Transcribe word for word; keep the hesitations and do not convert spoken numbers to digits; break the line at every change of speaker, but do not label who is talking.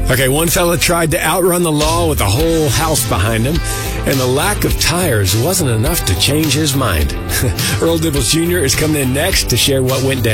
Okay, one fella tried to outrun the law with a whole house behind him, and the lack of tires wasn't enough to change his mind. Earl Dibbles Junior is coming in next to share what went down.